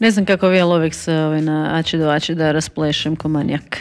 Ne znam kako vi, ali uvijek se na ači do ači da rasplešem ko manijak.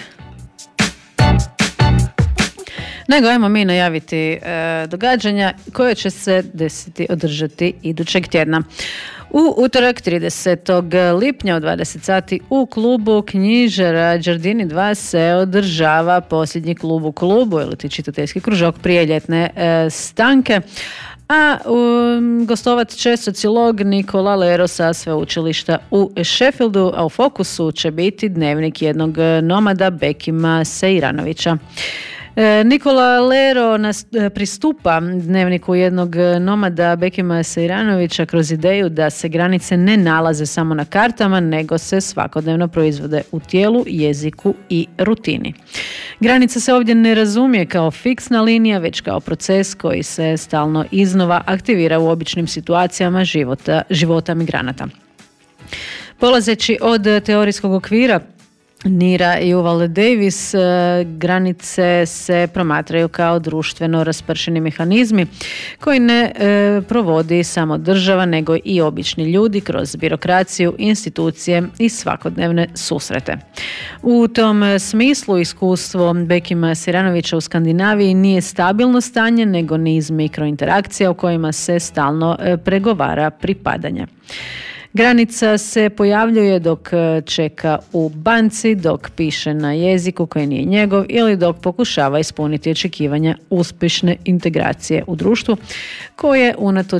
Nego ajmo mi najaviti događanja koje će se održati idućeg tjedna. U utorak 30. lipnja u 20 sati u klubu knjižara Đardini 2 se održava posljednji klub u klubu ili ti čitateljski kružok prije ljetne stanke. A gostovat će sociolog Nikola Lero sa sveučilišta u Sheffieldu, a u fokusu će biti dnevnik jednog nomada Bekima Seiranovića. Nikola Lero pristupa dnevniku jednog nomada Bekima Seiranovića kroz ideju da se granice ne nalaze samo na kartama, nego se svakodnevno proizvode u tijelu, jeziku i rutini. Granica se ovdje ne razumije kao fiksna linija, već kao proces koji se stalno iznova aktivira u običnim situacijama života migranata. Polazeći od teorijskog okvira Nira i Yuval Davis, granice se promatraju kao društveno raspršeni mehanizmi koji ne provodi samo država, nego i obični ljudi kroz birokraciju, institucije i svakodnevne susrete. U tom smislu iskustvo Bekima Seiranovića u Skandinaviji nije stabilno stanje, nego niz mikrointerakcija u kojima se stalno pregovara pripadanje. Granica se pojavljuje dok čeka u banci, dok piše na jeziku koji nije njegov ili dok pokušava ispuniti očekivanja uspješne integracije u društvu koje unatoč